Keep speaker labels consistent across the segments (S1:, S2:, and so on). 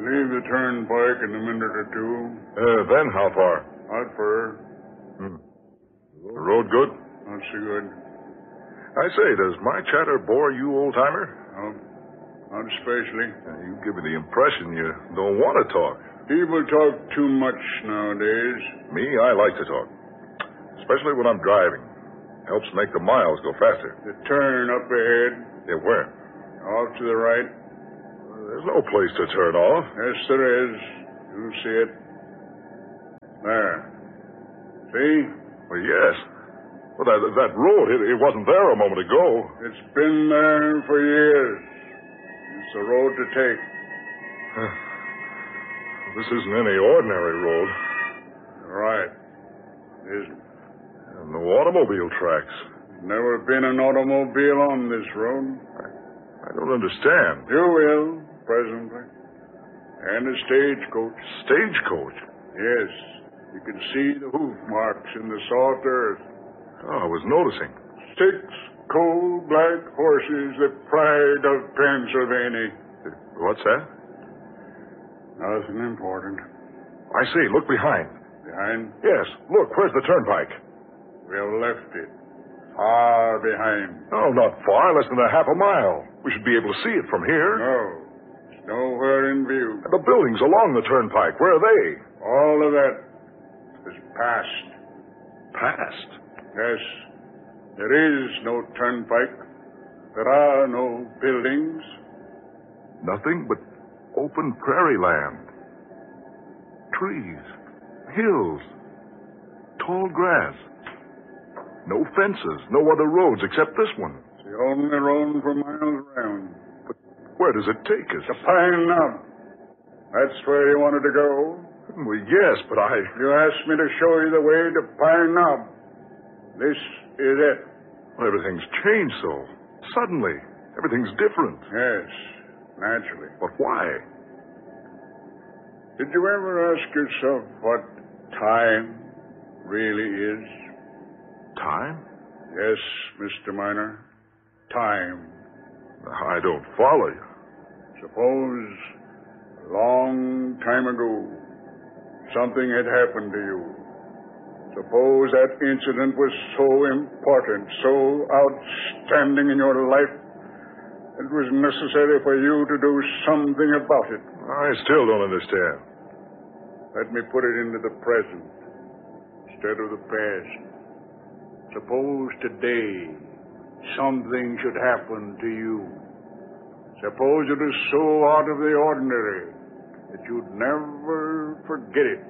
S1: leave the turnpike in a minute or two.
S2: Then how far?
S1: Not far.
S2: The road good?
S1: Not so good.
S2: I say, does my chatter bore you, old-timer?
S1: No, not especially.
S2: You give me the impression you don't want to talk.
S1: People talk too much nowadays.
S2: Me, I like to talk. Especially when I'm driving. Helps make the miles go faster.
S1: The turn up ahead.
S2: Yeah, where?
S1: Off to the right.
S2: There's no place to turn off.
S1: Yes, there is. You'll see it. There. See?
S2: Well, yes. Well, that road, it wasn't there a moment ago.
S1: It's been there for years. It's the road to take.
S2: This isn't any ordinary road.
S1: Right. It isn't.
S2: No automobile tracks.
S1: Never been an automobile on this road.
S2: I don't understand.
S1: You will, presently. And a stagecoach.
S2: Stagecoach?
S1: Yes. You can see the hoof marks in the soft earth.
S2: Oh, I was noticing.
S1: 6 coal-black horses, the pride of Pennsylvania.
S2: What's that?
S1: Nothing important.
S2: I see. Look behind.
S1: Behind?
S2: Yes. Look, where's the turnpike?
S1: We have left it. Far behind.
S2: Oh, not far. Less than a half a mile. We should be able to see it from here.
S1: No. It's nowhere in view.
S2: And the buildings along the turnpike, where are they?
S1: All of that is past.
S2: Past?
S1: Yes. There is no turnpike. There are no buildings.
S2: Nothing but open prairie land. Trees. Hills. Tall grass. No fences. No other roads except this one.
S1: It's the only road for miles around.
S2: But where does it take us?
S1: To Pine Knob. That's where you wanted to go?
S2: Well, yes, but
S1: You asked me to show you the way to Pine Knob. This is it.
S2: Well, everything's changed so. Suddenly. Everything's different.
S1: Yes, naturally.
S2: But why?
S1: Did you ever ask yourself what time really is?
S2: Time?
S1: Yes, Mr. Miner. Time.
S2: I don't follow you.
S1: Suppose a long time ago something had happened to you. Suppose that incident was so important, so outstanding in your life, it was necessary for you to do something about it.
S2: I still don't understand.
S1: Let me put it into the present instead of the past. Suppose today something should happen to you. Suppose it is so out of the ordinary that you'd never forget it.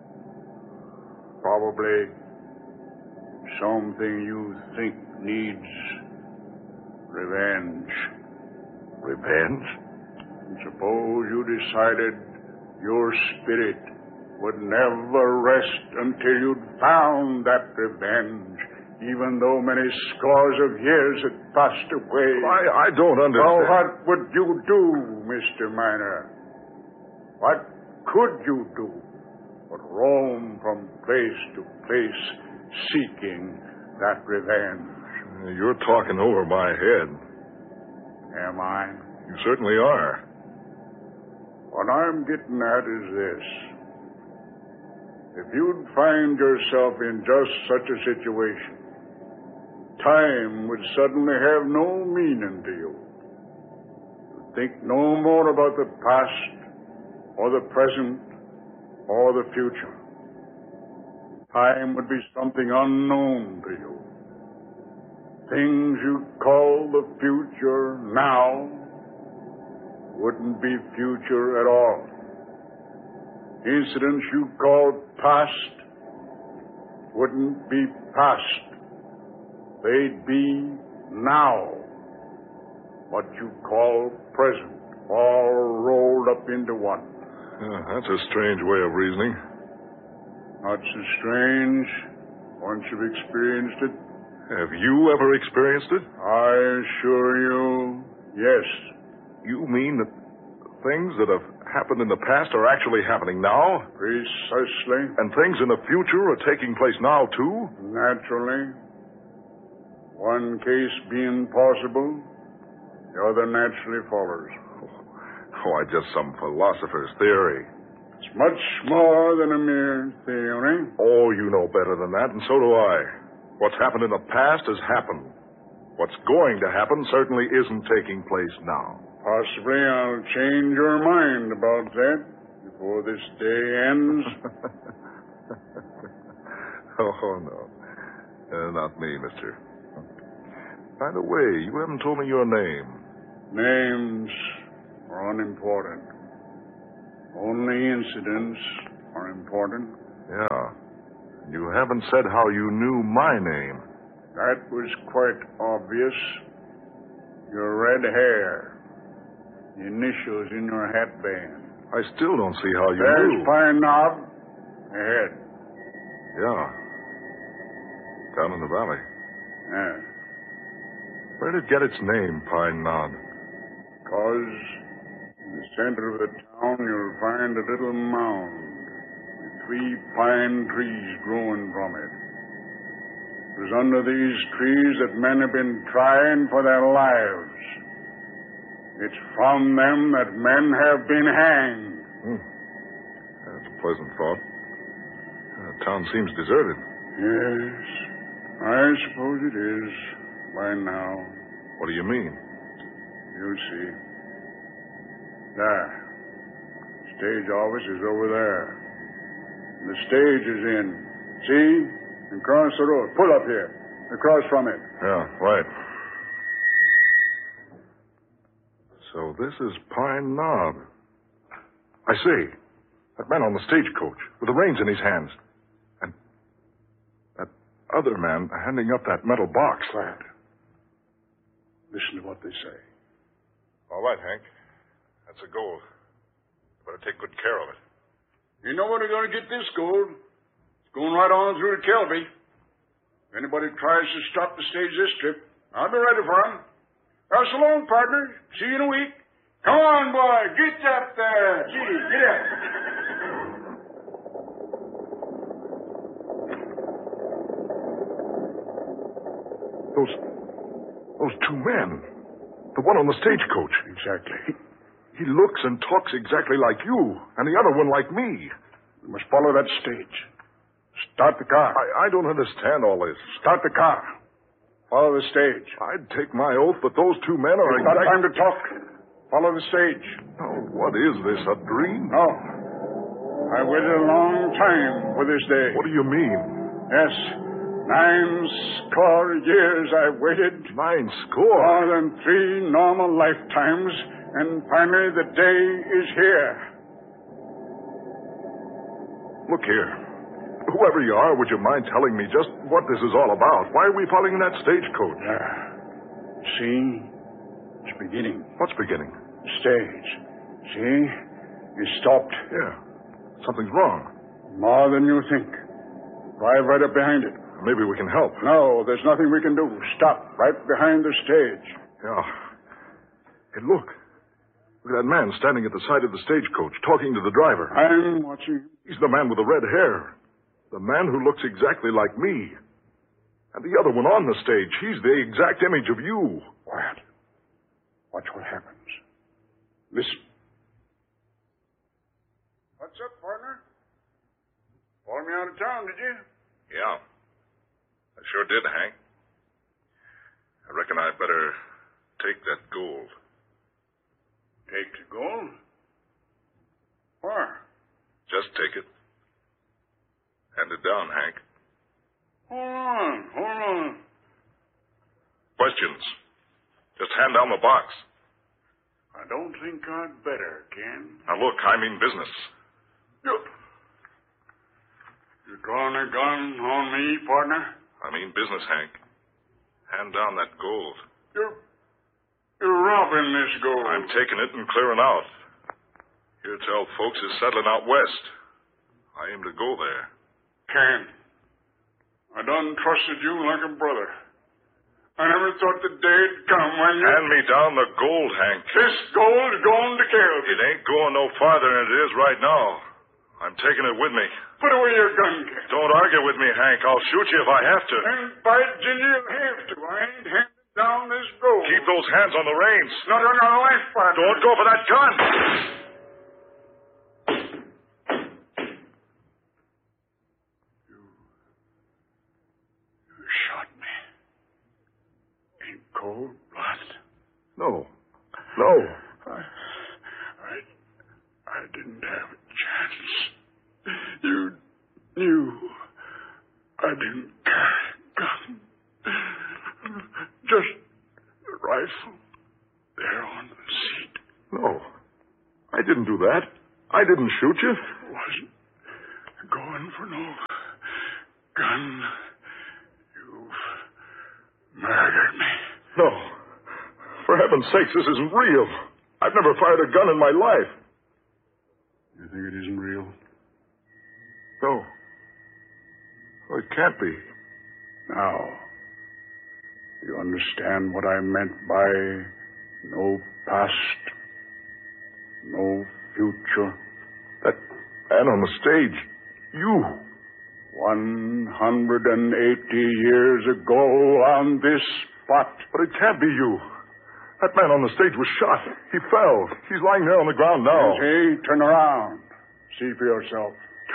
S1: Probably something you think needs revenge.
S2: Revenge?
S1: And suppose you decided your spirit would never rest until you'd found that revenge, even though many scores of years had passed away.
S2: I don't understand.
S1: Now, what would you do, Mr. Miner? What could you do but roam from place to place seeking that revenge?
S2: You're talking over my head.
S1: Am I?
S2: You certainly are.
S1: What I'm getting at is this. If you'd find yourself in just such a situation, time would suddenly have no meaning to you. You'd think no more about the past or the present or the future. Time would be something unknown to you. Things you call the future now wouldn't be future at all. Incidents you call past wouldn't be past. They'd be now. What you call present, all rolled up into one.
S2: That's a strange way of reasoning.
S1: Not so strange once you've experienced it.
S2: Have you ever experienced it?
S1: I assure you, yes.
S2: You mean that things that have happened in the past are actually happening now?
S1: Precisely.
S2: And things in the future are taking place now, too?
S1: Naturally. One case being possible, the other naturally follows.
S2: Why, just some philosopher's theory.
S1: It's much more than a mere theory.
S2: Oh, you know better than that, and so do I. What's happened in the past has happened. What's going to happen certainly isn't taking place now.
S1: Possibly I'll change your mind about that before this day ends.
S2: Oh, no. Not me, mister. By the way, you haven't told me your name.
S1: Names are unimportant. Only incidents are important.
S2: Yeah. You haven't said how you knew my name.
S1: That was quite obvious. Your red hair. The initials in your hatband.
S2: I still don't see how you
S1: There's
S2: knew.
S1: Pine Knob ahead.
S2: Yeah. Down in the valley.
S1: Yeah.
S2: Where did it get its name, Pine Knob?
S1: Because in the center of the town you'll find a little mound with 3 pine trees growing from it. It was under these trees that men have been trying for their lives. It's from them that men have been hanged.
S2: That's a pleasant thought. The town seems deserted.
S1: Yes, I suppose it is by now.
S2: What do you mean?
S1: You'll see. There. Stage office is over there. The stage is in. See? Across the road. Pull up here. Across from it.
S2: Yeah, right. So this is Pine Knob. I see. That man on the stagecoach with the reins in his hands. And that other man handing up that metal box.
S1: Quiet. Listen to what they say.
S2: All right, Hank. That's a gold. Better take good care of it.
S1: You know where they're going to get this gold? It's going right on through to Kelby. If anybody tries to stop the stage this trip, I'll be ready for them. Now, so long, partner. See you in a week. Come on, boy. Get up there. Gee, get up.
S2: Those 2 men. The one on the stagecoach.
S1: Exactly.
S2: He looks and talks exactly like you, and the other one like me.
S1: We must follow that stage. Start the car.
S2: I don't understand all this.
S1: Start the car. Follow the stage.
S2: I'd take my oath that those 2 men are
S1: It's not time to talk. Follow the stage.
S2: Oh, what is this, a dream?
S1: No. I waited a long time for this day.
S2: What do you mean?
S1: Yes. 9 score years I waited.
S2: 9 score?
S1: More than 3 normal lifetimes. And finally the day is here.
S2: Look here. Whoever you are, would you mind telling me just what this is all about? Why are we following that stagecoach?
S1: See? It's beginning.
S2: What's beginning?
S1: Stage. See? It stopped.
S2: Yeah. Something's wrong.
S1: More than you think. Drive right up behind it.
S2: Maybe we can help.
S1: No, there's nothing we can do. Stop right behind the stage.
S2: Yeah. Hey, look. Look at that man standing at the side of the stagecoach, talking to the driver.
S1: I'm watching.
S2: He's the man with the red hair. The man who looks exactly like me. And the other one on the stage, he's the exact image of you.
S1: Quiet. Watch what happens. Listen. What's up, partner? Called me out of town, did you?
S2: Yeah. I sure did, Hank. I reckon I'd better take that gold.
S1: Take the gold? Where?
S2: Just take it. Hand it down, Hank.
S1: Hold on.
S2: Questions? Just hand down the box.
S1: I don't think I'd better, Ken.
S2: Now, look, I mean business.
S1: You drawing a gun on me, partner?
S2: I mean business, Hank. Hand down that gold.
S1: You're robbing this gold.
S2: I'm taking it and clearing out. Here tell folks is settling out west. I aim to go there.
S1: Ken, I done trusted you like a brother. I never thought the day'd come when you...
S2: Hand me down the gold, Hank.
S1: This gold's going to kill.
S2: It ain't going no farther than it is right now. I'm taking it with me.
S1: Put away your gun, Ken.
S2: Don't argue with me, Hank. I'll shoot you if I have to.
S1: And by Ginger, you'll have to. I ain't handing down this road.
S2: Keep those hands on the reins.
S1: No, left, partner.
S2: Don't go for that gun.
S1: You shot me. In cold blood.
S2: No.
S1: I didn't have a chance. You knew I didn't carry a gun. Just the rifle there on the seat.
S2: No. I didn't do that. I didn't shoot you.
S1: Wasn't going for no gun. You've murdered me.
S2: No. For heaven's sakes, this isn't real. I've never fired a gun in my life.
S1: You think it isn't real?
S2: No. Oh, it can't be.
S1: Now, you understand what I meant by no past, no future?
S2: That man on the stage, you.
S1: 180 years ago on this spot.
S2: But it can't be you. That man on the stage was shot. He fell. He's lying there on the ground now.
S1: Hey, turn around. See for yourself.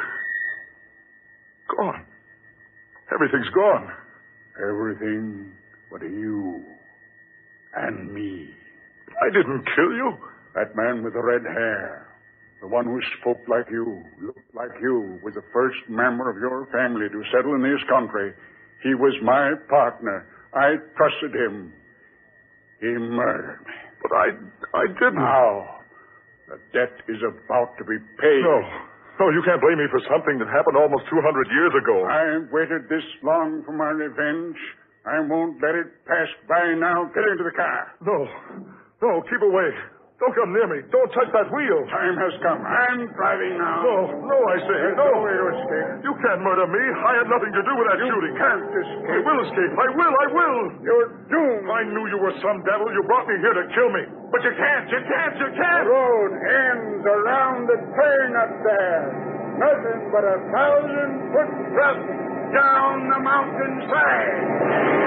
S2: Gone. Everything's gone.
S1: Everything but you and me.
S2: I didn't kill you.
S1: That man with the red hair, the one who spoke like you, looked like you, was the first member of your family to settle in this country. He was my partner. I trusted him. He murdered me.
S2: But I didn't.
S1: Now, the debt is about to be paid.
S2: No, you can't blame me for something that happened almost 200 years ago.
S1: I've waited this long for my revenge. I won't let it pass by now. Get into the car.
S2: No, keep away. Don't come near me. Don't touch that wheel.
S1: Time has come. I'm driving now.
S2: No, I say.
S1: There's
S2: No.
S1: no way to escape.
S2: You can't murder me. I had nothing to do with that shooting.
S1: You can't escape.
S2: I will escape. I will.
S1: You're doomed.
S2: I knew you were some devil. You brought me here to kill me. But you can't.
S1: The road ends around the turn up there. Nothing but 1,000-foot drop down the mountainside.